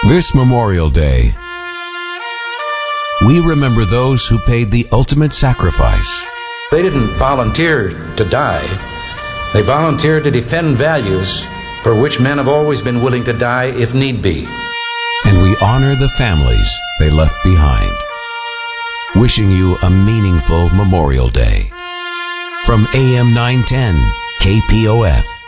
This Memorial Day, we remember those who paid the ultimate sacrifice. They didn't volunteer to die. They volunteered to defend values for which men have always been willing to die if need be. And we honor the families they left behind. Wishing you a meaningful Memorial Day. From AM 910, KPOF.